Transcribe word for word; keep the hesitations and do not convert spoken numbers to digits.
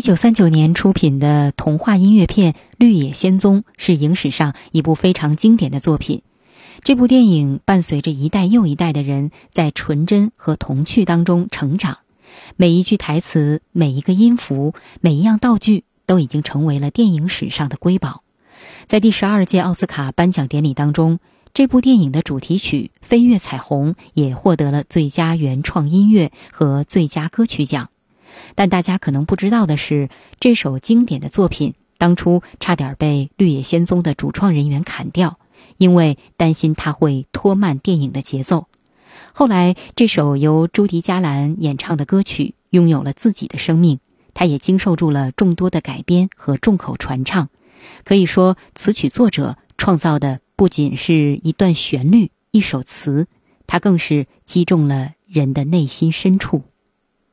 九三九年出品的童话音乐片《绿野仙踪》是影史上一部非常经典的作品。这部电影伴随着一代又一代的人在纯真和童趣当中成长，每一句台词，每一个音符，每一样道具都已经成为了电影史上的瑰宝。在第十二届奥斯卡颁奖典礼当中，这部电影的主题曲《飞越彩虹》也获得了最佳原创音乐和最佳歌曲奖。但大家可能不知道的是，这首经典的作品当初差点被《绿野仙踪》的主创人员砍掉，因为担心它会拖慢电影的节奏。后来这首由朱迪加兰演唱的歌曲拥有了自己的生命，它也经受住了众多的改编和众口传唱。可以说，词曲作者创造的不仅是一段旋律，一首词，它更是击中了人的内心深处。